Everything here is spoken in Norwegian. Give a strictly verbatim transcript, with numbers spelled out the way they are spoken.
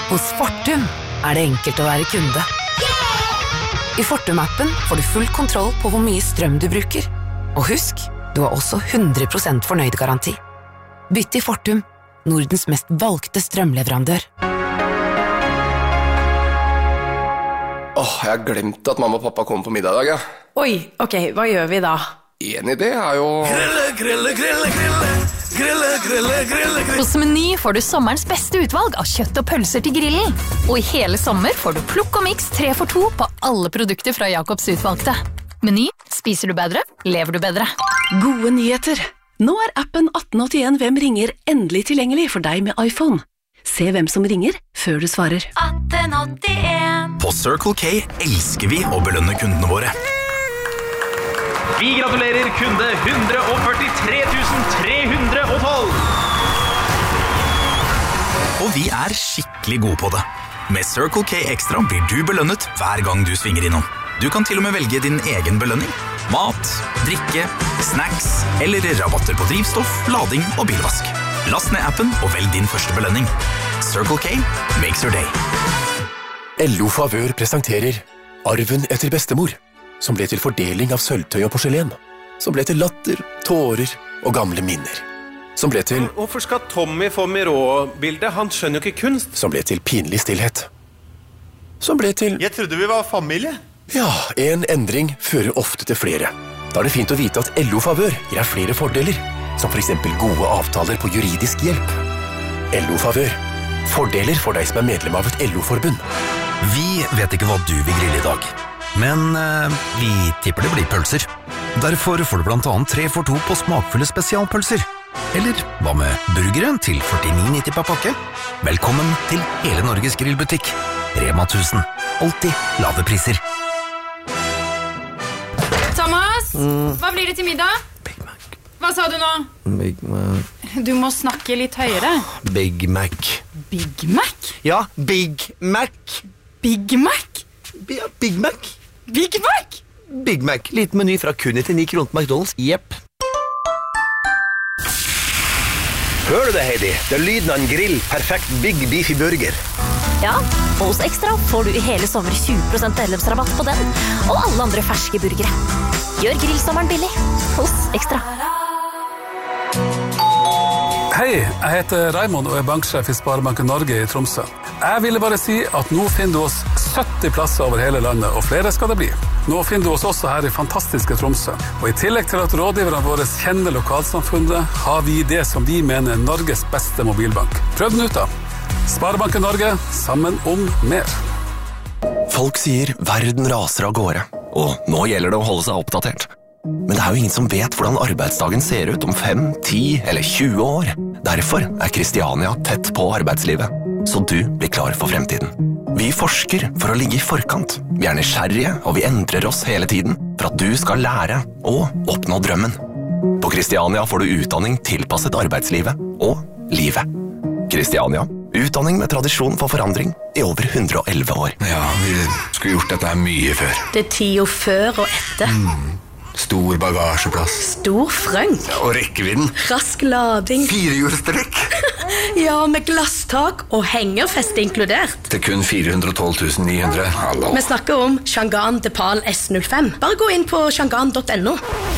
Hos Fortum er det enkelt å være kunde. I Fortum-appen får du full kontroll på hvor mye strøm du bruker. Og husk, du har også hundre prosent fornøyd-garanti. Bytt til Fortum, Nordens mest valgte strømleverandør. Åh, jeg har glemt at mamma og pappa kommer på middag i dag, ja. Oi, ok, hva gjør vi da? En idé er jo... Grille, grille, grille, grille. Grille, grille, grille, grille. Hos Meny får du sommerens beste utvalg av kjøtt og pølser til grillen. Og i hele sommer får du plukk og mix tre for to på alle produkter fra Jakobs utvalgte. Meny, spiser du bedre, lever du bedre. Gode nyheter! Nå er appen atten åttien Hvem ringer endelig tilgjengelig for deg med iPhone. Se hvem som ringer før du svarer. atten åttien På Circle K elsker vi å belønne kundene våre. Vi gratulerer kunde one hundred forty-three thousand three hundred twelve. Og vi er skikkelig gode på det. Med Circle K Extra blir du belønnet hver gang du svinger innom. Du kan til og med velge din egen belønning. Mat, drikke, snacks eller rabatter på drivstoff, lading og bilvask. Last ned appen og velg din første belønning. Circle K makes your day. L O Favør presenterer Arven etter bestemor, som ble til fordeling av sølvtøy og porselen, som ble til latter, tårer og gamle minner, som ble til... Hvorfor skal Tommy få Miró-bildet? Han skjønner jo ikke kunst. Som ble til pinlig stillhet. Som ble til... Jeg trodde vi var familie. Ja, en endring fører ofte til flere. Da er det fint å vite at L O Favør gir deg flere fordeler, som for eksempel gode avtaler på juridisk hjelp. L O Favør. Fordeler for deg som er medlem av et L O-forbund. Vi vet ikke hva du vil grille i dag, men uh, vi tipper det blir pølser. Derfor får du blant annet tre for to på smakfulle spesialpølser. Eller hva med burgeren til førtini nitti per pakke? Velkommen til hele Norges grillbutikk. Rema tusen. Alltid lave priser. Thomas, mm. hva blir det til middag? Big Mac. Hva sa du nå? Big Mac. Du må snakke litt høyere. Big Mac. Big Mac? Ja, Big Mac. Big Mac? Ja, Big Mac. Big Mac? Big Mac. Liten meny fra kun nittini kroner på McDonald's. Jepp. Hører du det, Heidi? Det er lyden av en grill. Perfekt Big Beefy Burger. Ja, og hos Extra får du i hele sommer tjue prosent medlemsrabatt på den, og alle andre ferske burgere. Gjør grillsommeren billig hos Extra. Hei, jeg heter Raimond og er banksjef i Sparebanken Norge i Tromsø. Jeg ville bare si at nå finner du oss sytti plasser over hele landet, og flere skal det bli. Nå finner du oss også her i fantastiske Tromsø. Og i tillegg til at rådgiverne våre kjenner lokalsamfunnet, har vi det som vi mener er Norges beste mobilbank. Prøv den ut da. Sparebanken Norge, sammen om mer. Folk sier verden raser av gårde, og nå gjelder det å holde seg oppdatert. Men det er jo ingen som vet hvordan arbeidsdagen ser ut om fem, ti eller tjue år. Derfor er Kristiania tett på arbeidslivet, så du blir klar for fremtiden. Vi forsker for å ligge i forkant. Vi er nysgjerrige, og vi endrer oss hele tiden for at du skal lære og oppnå drømmen. På Kristiania får du utdanning tilpasset arbeidslivet og livet. Kristiania, utdanning med tradisjon for forandring i over hundre og elleve år. Ja, vi skulle gjort dette mye før. Det er tida før og etter. Mm. Stor bagasjeplass. Stor frønk. Ja, og rekkevidden. Rask lading. Firehjulstrekk. Ja, med glasstak og hengerfeste inkludert. Til kun fire hundre og tolv tusen ni hundre. Hallo. Vi snakker om Changan Depal S null fem. Bare gå inn på changan punktum no.